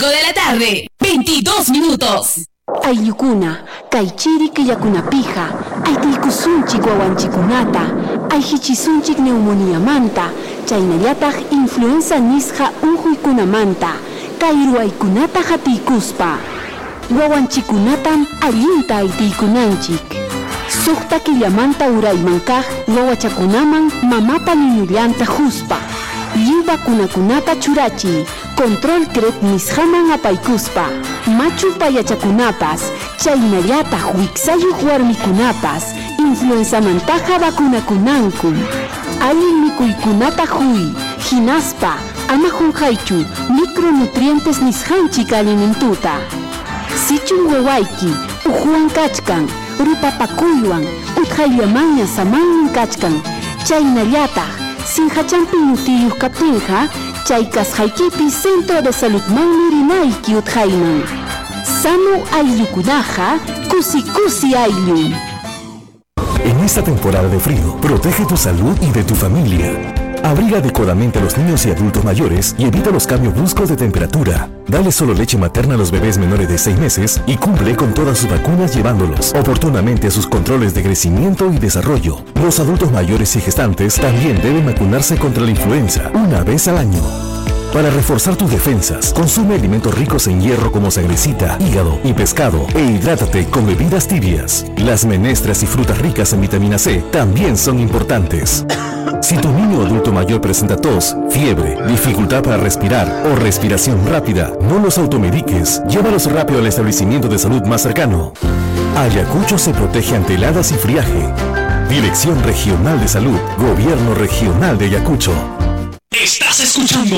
5 de la tarde, 22 minutos. Aylukuna, kaychiri killakunapija, aytiykusunchik wawanchikunata, ayhichisunchik neumoniamanta, chaynallataq influenza nisqa unquykunamanta, kay ruwaykunata hatiykuspa. Wawanchikunatam allinta aytiykunanchik. Suqta killamanta urayman kaq wawachakunaman mamapa linullanta huspa. Lliw vacunakunata churachiy, control CREP nisqaman apaykuspa. Machu payachakunapas, chaynallataq wiksayuq warmikunapas, influenzamantaqa vacunakunanku. Allin mikuykunata huy, hinaspa, ama qunqaychu, micronutrientes nisqanchik alimentuta. Sichun wawayki, uhuwan kachkan, rupapakuywan, utqayllamanña samannin kachkan, chaynallataq sinhachampi nutiyuq kaptinqa, chay kasqaykipi Centro de Saludmanmi rinayki utqayman. Sano ayllukunaqa, kusi ayllun. En esta temporada de frío, protege tu salud y de tu familia. Abriga adecuadamente a los niños y adultos mayores y evita los cambios bruscos de temperatura. Dale solo leche materna a los bebés menores de 6 meses y cumple con todas sus vacunas llevándolos oportunamente a sus controles de crecimiento y desarrollo. Los adultos mayores y gestantes también deben vacunarse contra la influenza una vez al año. Para reforzar tus defensas, consume alimentos ricos en hierro como sangrecita, hígado y pescado e hidrátate con bebidas tibias. Las menestras y frutas ricas en vitamina C también son importantes. Si tu niño o adulto mayor presenta tos, fiebre, dificultad para respirar o respiración rápida, no los automediques. Llévalos rápido al establecimiento de salud más cercano. Ayacucho se protege ante heladas y friaje. Dirección Regional de Salud, Gobierno Regional de Ayacucho. Estás escuchando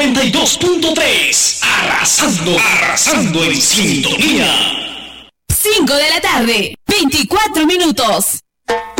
92.3, arrasando en sintonía. 5 de la tarde, 24 minutos.